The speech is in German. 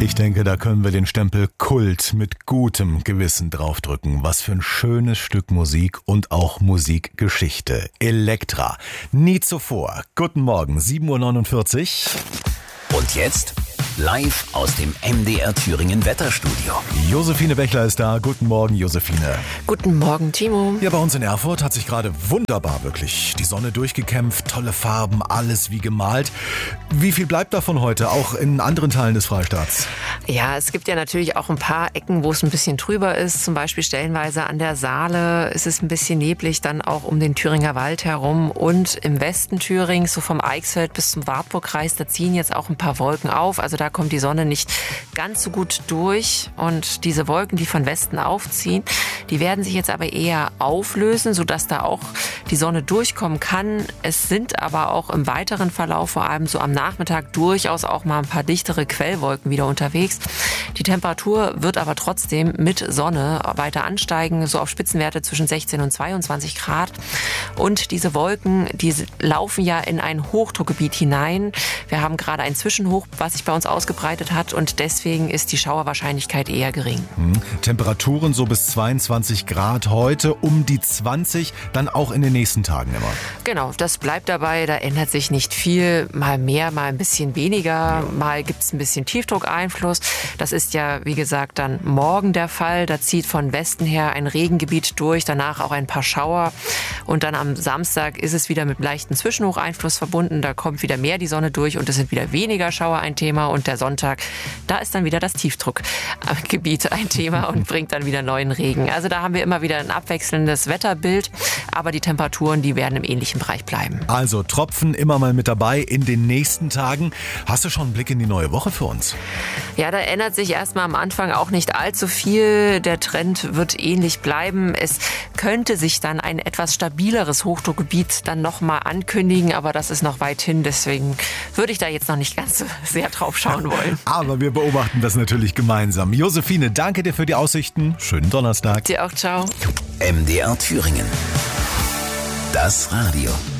Ich denke, da können wir den Stempel Kult mit gutem Gewissen draufdrücken. Was für ein schönes Stück Musik und auch Musikgeschichte. Elektra. Nie zuvor. Guten Morgen, 7:49 Uhr. Und jetzt live aus dem MDR Thüringen Wetterstudio. Josephine Bechler ist da. Guten Morgen, Josephine. Guten Morgen, Timo. Ja, bei uns in Erfurt hat sich gerade wunderbar wirklich die Sonne durchgekämpft. Tolle Farben, alles wie gemalt. Wie viel bleibt davon heute, auch in anderen Teilen des Freistaats? Ja, es gibt ja natürlich auch ein paar Ecken, wo es ein bisschen trüber ist. Zum Beispiel stellenweise an der Saale ist es ein bisschen neblig, dann auch um den Thüringer Wald herum. Und im Westen Thürings, so vom Eichsfeld bis zum Wartburgkreis, da ziehen jetzt auch ein paar Wolken auf. Also da kommt die Sonne nicht ganz so gut durch. Und diese Wolken, die von Westen aufziehen, die werden sich jetzt aber eher auflösen, sodass da auch die Sonne durchkommen kann. Es sind aber auch im weiteren Verlauf, vor allem so am Nachmittag, durchaus auch mal ein paar dichtere Quellwolken wieder unterwegs. Die Temperatur wird aber trotzdem mit Sonne weiter ansteigen, so auf Spitzenwerte zwischen 16 und 22 Grad. Und diese Wolken, die laufen ja in ein Hochdruckgebiet hinein. Wir haben gerade ein Zwischenhoch, was sich bei uns ausgebreitet hat, und deswegen ist die Schauerwahrscheinlichkeit eher gering. Temperaturen so bis 22 Grad heute, um die 20, dann auch in den nächsten Tagen immer. Genau, das bleibt dabei, da ändert sich nicht viel, mal mehr, mal ein bisschen weniger, mal gibt es ein bisschen Tiefdruckeinfluss. Das ist ja, wie gesagt, dann morgen der Fall. Da zieht von Westen her ein Regengebiet durch, danach auch ein paar Schauer. Und dann am Samstag ist es wieder mit leichten Zwischenhocheinfluss verbunden. Da kommt wieder mehr die Sonne durch und es sind wieder weniger Schauer ein Thema. Und der Sonntag, da ist dann wieder das Tiefdruckgebiet ein Thema und bringt dann wieder neuen Regen. Also da haben wir immer wieder ein abwechselndes Wetterbild, aber die Temperaturen, die werden im ähnlichen Bereich bleiben. Also Tropfen immer mal mit dabei in den nächsten Tagen. Hast du schon einen Blick in die neue Woche für uns? Ja, da ändert sich erstmal am Anfang auch nicht allzu viel. Der Trend wird ähnlich bleiben. Es könnte sich dann ein etwas stabileres Hochdruckgebiet dann nochmal ankündigen, aber das ist noch weit hin. Deswegen würde ich da jetzt noch nicht ganz so sehr drauf schauen wollen. Aber wir beobachten das natürlich gemeinsam. Josephine, danke dir für die Aussichten. Schönen Donnerstag. Dir auch, ciao. MDR Thüringen. Das Radio.